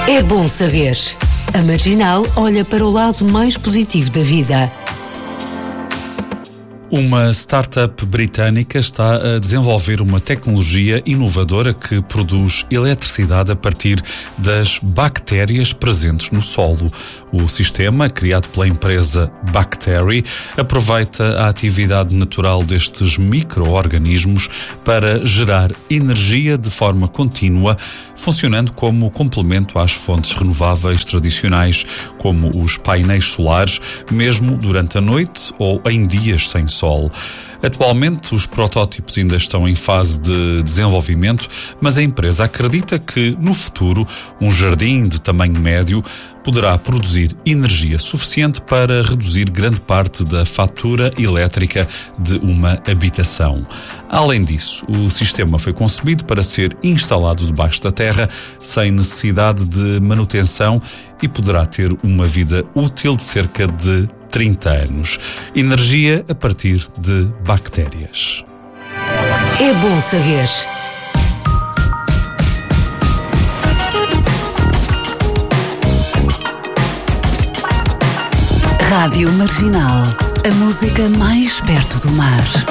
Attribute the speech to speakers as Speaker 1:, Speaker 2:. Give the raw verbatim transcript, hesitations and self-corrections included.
Speaker 1: É bom saber. A Marginal olha para o lado mais positivo da vida.
Speaker 2: Uma startup britânica está a desenvolver uma tecnologia inovadora que produz eletricidade a partir das bactérias presentes no solo. O sistema, criado pela empresa Bactery, aproveita a atividade natural destes micro-organismos para gerar energia de forma contínua, funcionando como complemento às fontes renováveis tradicionais, como os painéis solares, mesmo durante a noite ou em dias sem sol. Atualmente, os protótipos ainda estão em fase de desenvolvimento, mas a empresa acredita que, no futuro, um jardim de tamanho médio poderá produzir energia suficiente para reduzir grande parte da fatura elétrica de uma habitação. Além disso, o sistema foi concebido para ser instalado debaixo da terra, sem necessidade de manutenção, e poderá ter uma vida útil de cerca de trinta anos. Energia a partir de bactérias.
Speaker 1: É bom saber. Rádio Marginal, a música mais perto do mar.